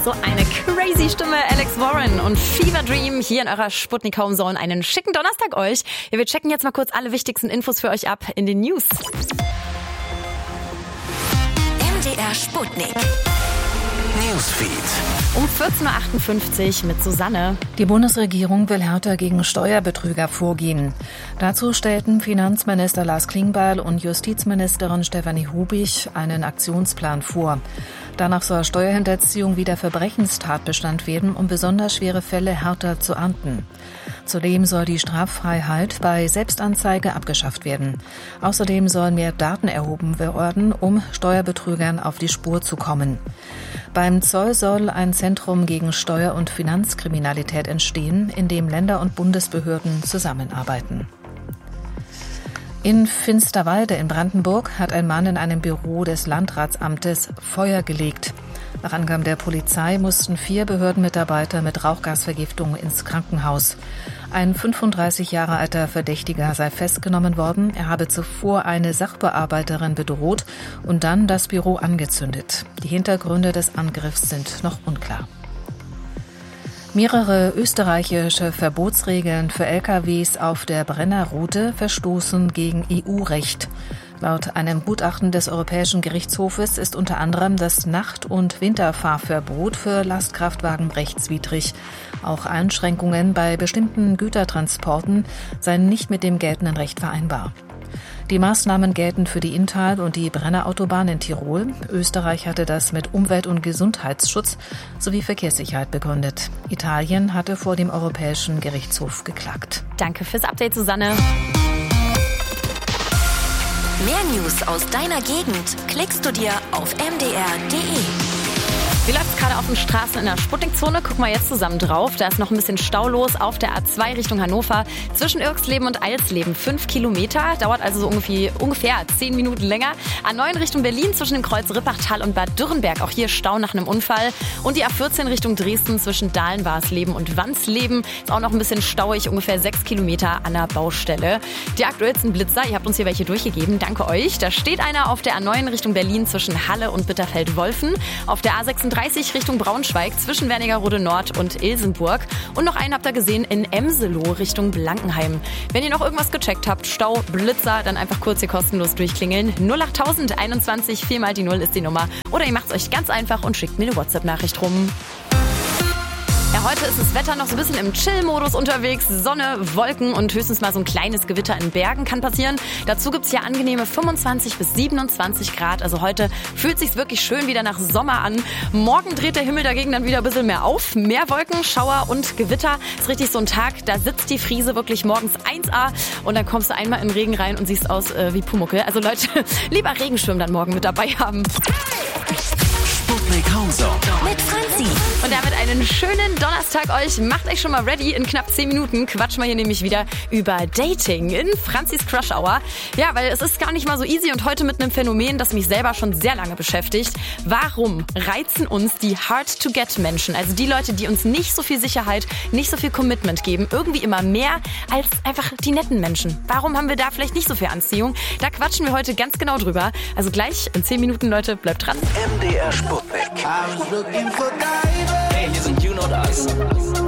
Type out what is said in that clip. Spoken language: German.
So eine crazy Stimme, Alex Warren und Fever Dream hier in eurer Sputnik Home Zone. Einen schicken Donnerstag euch. Ja, wir checken jetzt mal kurz alle wichtigsten Infos für euch ab in den News. MDR Sputnik. Newsfeed. Um 14.58 Uhr mit Susanne. Die Bundesregierung will härter gegen Steuerbetrüger vorgehen. Dazu stellten Finanzminister Lars Klingbeil und Justizministerin Stefanie Hubig einen Aktionsplan vor. Danach soll Steuerhinterziehung wieder Verbrechenstatbestand werden, um besonders schwere Fälle härter zu ahnden. Zudem soll die Straffreiheit bei Selbstanzeige abgeschafft werden. Außerdem sollen mehr Daten erhoben werden, um Steuerbetrügern auf die Spur zu kommen. Beim Zoll soll ein Zentrum gegen Steuer- und Finanzkriminalität entstehen, in dem Länder- und Bundesbehörden zusammenarbeiten. In Finsterwalde in Brandenburg hat ein Mann in einem Büro des Landratsamtes Feuer gelegt. Nach Angaben der Polizei mussten 4 Behördenmitarbeiter mit Rauchgasvergiftung ins Krankenhaus. Ein 35 Jahre alter Verdächtiger sei festgenommen worden. Er habe zuvor eine Sachbearbeiterin bedroht und dann das Büro angezündet. Die Hintergründe des Angriffs sind noch unklar. Mehrere österreichische Verbotsregeln für LKWs auf der Brennerroute verstoßen gegen EU-Recht. Laut einem Gutachten des Europäischen Gerichtshofes ist unter anderem das Nacht- und Winterfahrverbot für Lastkraftwagen rechtswidrig. Auch Einschränkungen bei bestimmten Gütertransporten seien nicht mit dem geltenden Recht vereinbar. Die Maßnahmen gelten für die Inntal- und die Brennerautobahn in Tirol. Österreich hatte das mit Umwelt- und Gesundheitsschutz sowie Verkehrssicherheit begründet. Italien hatte vor dem Europäischen Gerichtshof geklagt. Danke fürs Update, Susanne. Mehr News aus deiner Gegend klickst du dir auf mdr.de. Wie läuft es gerade auf den Straßen in der Sputnikzone? Gucken wir jetzt zusammen drauf. Da ist noch ein bisschen Stau los auf der A2 Richtung Hannover. Zwischen Irksleben und Eilsleben 5 Kilometer. Dauert also so ungefähr 10 Minuten länger. A9 Richtung Berlin zwischen dem Kreuz Rippachtal und Bad Dürrenberg. Auch hier Stau nach einem Unfall. Und die A14 Richtung Dresden zwischen Dahlen-Warsleben und Wansleben. Ist auch noch ein bisschen stauig. Ungefähr 6 Kilometer an der Baustelle. Die aktuellsten Blitzer, ihr habt uns hier welche durchgegeben. Danke euch. Da steht einer auf der A9 Richtung Berlin zwischen Halle und Bitterfeld-Wolfen. Auf der A36 Richtung Braunschweig zwischen Wernigerode Nord und Ilsenburg. Und noch einen habt ihr gesehen in Emseloh Richtung Blankenheim. Wenn ihr noch irgendwas gecheckt habt, Stau, Blitzer, dann einfach kurz hier kostenlos durchklingeln. 08000 21 4 mal die 0 ist die Nummer. Oder ihr macht es euch ganz einfach und schickt mir eine WhatsApp-Nachricht rum. Ja, heute ist das Wetter noch so ein bisschen im Chill-Modus unterwegs. Sonne, Wolken und höchstens mal so ein kleines Gewitter in Bergen kann passieren. Dazu gibt's hier angenehme 25 bis 27 Grad. Also heute fühlt sich's wirklich schön wieder nach Sommer an. Morgen dreht der Himmel dagegen dann wieder ein bisschen mehr auf. Mehr Wolken, Schauer und Gewitter. Ist richtig so ein Tag, da sitzt die Friese wirklich morgens 1A und dann kommst du einmal in den Regen rein und siehst aus wie Pumuckl. Also Leute, lieber Regenschirm dann morgen mit dabei haben. Sputnik Home Zone mit Franzi. Und damit einen schönen Donnerstag euch. Macht euch schon mal ready. In knapp 10 Minuten quatschen wir hier nämlich wieder über Dating in Franzis Crush Hour. Ja, weil es ist gar nicht mal so easy und heute mit einem Phänomen, das mich selber schon sehr lange beschäftigt. Warum reizen uns die Hard-to-Get-Menschen, also die Leute, die uns nicht so viel Sicherheit, nicht so viel Commitment geben, irgendwie immer mehr als einfach die netten Menschen? Warum haben wir da vielleicht nicht so viel Anziehung? Da quatschen wir heute ganz genau drüber. Also gleich in 10 Minuten, Leute, bleibt dran. MDR Sputnik. Hey, hier sind You Know Das.